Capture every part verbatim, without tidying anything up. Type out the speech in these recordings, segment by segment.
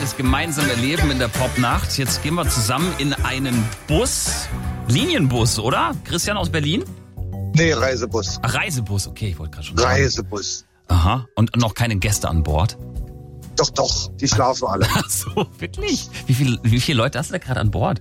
alles gemeinsam erleben in der Popnacht. Jetzt gehen wir zusammen in einen Bus. Linienbus, oder? Christian aus Berlin? Nee, Reisebus. Ach, Reisebus, okay, ich wollte gerade schon sagen. Reisebus. Aha, und noch keine Gäste an Bord? Doch, doch, die schlafen alle. Ach so, wirklich? Wie, viel, wie viele Leute hast du da gerade an Bord?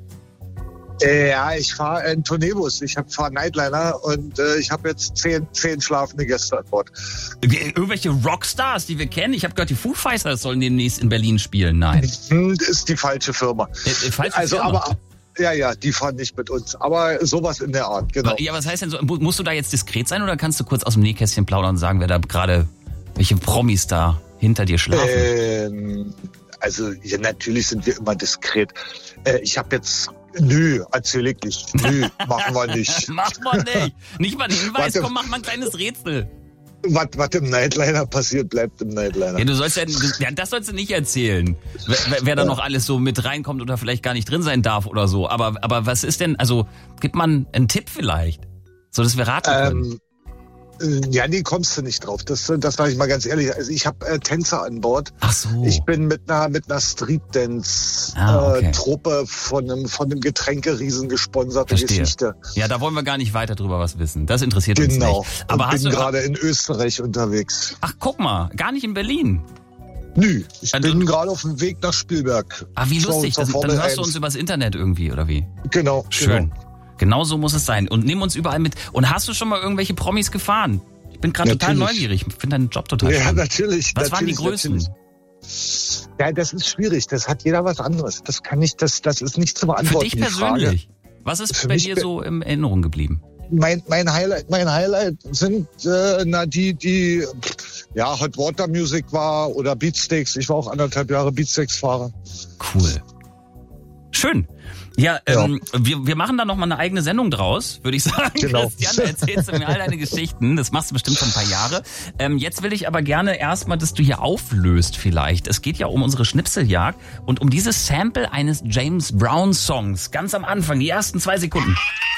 Äh, ja, ich fahre einen Tourneebus. Ich fahre Nightliner und äh, ich habe jetzt zehn, zehn schlafende Gäste an Bord. Irgendwelche Rockstars, die wir kennen? Ich habe gehört, die Foo Fighters sollen demnächst in Berlin spielen. Nein. Das ist die falsche Firma. Äh, äh, falsche also, Firma. aber ja, ja, die fahren nicht mit uns. Aber sowas in der Art, genau. Ja, was heißt denn so? Musst du da jetzt diskret sein oder kannst du kurz aus dem Nähkästchen plaudern und sagen, wer da gerade, welche Promis da hinter dir schlafen? Ähm, also, ja, natürlich sind wir immer diskret. Äh, ich habe jetzt Nö, erzähl ich nicht. Nö, machen wir nicht. Machen wir nicht. Nicht mal einen Hinweis, Warte. komm, mach mal ein kleines Rätsel. Was, was im Nightliner passiert, bleibt im Nightliner. Ja, du sollst ja, ja, das sollst du nicht erzählen, wer, wer da noch alles so mit reinkommt oder vielleicht gar nicht drin sein darf oder so. Aber, aber was ist denn, also, gibt man einen Tipp vielleicht, so dass wir raten können? Ähm, ja, nee, kommst du nicht drauf. Das, das sage ich mal ganz ehrlich. Also ich habe äh, Tänzer an Bord. Ach so. Ich bin mit einer mit einer Street-Dance-Truppe Ah, okay. äh, Truppe von einem von einem Getränkeriesen gesponserte Verstehe. Geschichte. Ja, da wollen wir gar nicht weiter drüber was wissen. Das interessiert Genau. uns nicht. Aber und hast bin du gerade in Österreich unterwegs. Ach, guck mal, gar nicht in Berlin. Nö, ich Also, bin gerade auf dem Weg nach Spielberg. Ah, wie Zur- lustig. zur Das, dann Formel hörst du eins. uns übers Internet irgendwie, oder wie? Genau. Schön. Genau. Genau so muss es sein. Und nimm uns überall mit. Und hast du schon mal irgendwelche Promis gefahren? Ich bin gerade total Natürlich. neugierig. Ich finde deinen Job total Ja, spannend. natürlich. Was waren die natürlich, Größen? natürlich. Ja, das ist schwierig. Das hat jeder was anderes. Das kann ich, das, das ist nicht zu Für beantworten. dich die Frage. persönlich? Was ist Für bei mich dir pe- so in Erinnerung geblieben? Mein, mein Highlight, mein Highlight sind äh, na die, die ja Hot Water Music war oder Beatsteaks. Ich war auch anderthalb Jahre Beatsteaks-Fahrer. Cool. Schön. Ja, Ja. ähm, wir, wir machen da noch mal eine eigene Sendung draus, würde ich sagen. Genau. Christian, da erzählst du mir all deine Geschichten. Das machst du bestimmt schon ein paar Jahre. Ähm, jetzt will ich aber gerne erstmal, dass du hier auflöst vielleicht. Es geht ja um unsere Schnipseljagd und um dieses Sample eines James Brown Songs. Ganz am Anfang, die ersten zwei Sekunden.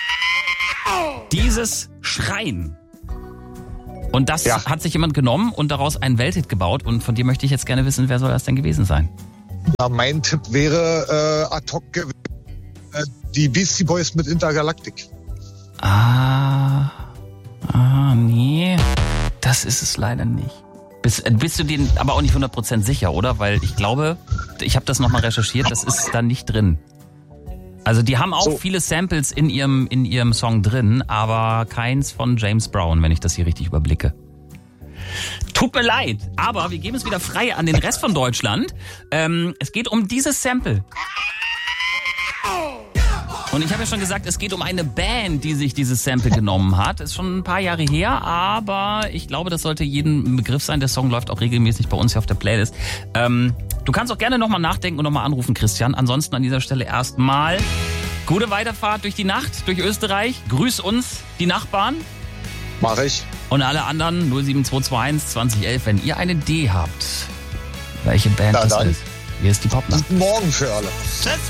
Dieses Schreien. Und das Ja. hat sich jemand genommen und daraus einen Welthit gebaut. Und von dir möchte ich jetzt gerne wissen, wer soll das denn gewesen sein? Ja, mein Tipp wäre äh, ad hoc gewesen, äh, die Beastie Boys mit Intergalactic. Ah, ah, nee, das ist es leider nicht. Bist, bist du dir aber auch nicht hundert Prozent sicher, oder? Weil ich glaube, ich habe das nochmal recherchiert, das ist da nicht drin. Also die haben auch So. viele Samples in ihrem, in ihrem Song drin, aber keins von James Brown, wenn ich das hier richtig überblicke. Tut mir leid, aber wir geben es wieder frei an den Rest von Deutschland. Ähm, es geht um dieses Sample. Und ich habe ja schon gesagt, es geht um eine Band, die sich dieses Sample genommen hat. Ist schon ein paar Jahre her, aber ich glaube, das sollte jedem ein Begriff sein. Der Song läuft auch regelmäßig bei uns hier auf der Playlist. Ähm, du kannst auch gerne nochmal nachdenken und nochmal anrufen, Christian. Ansonsten an dieser Stelle erstmal gute Weiterfahrt durch die Nacht, durch Österreich. Grüß uns, die Nachbarn. Mach ich. Und alle anderen null sieben zwei zwei eins zwanzig elf, wenn ihr eine Idee habt, welche Band Na das dann. ist. Hier ist die Popnacht. Guten Morgen für alle. Tschüss.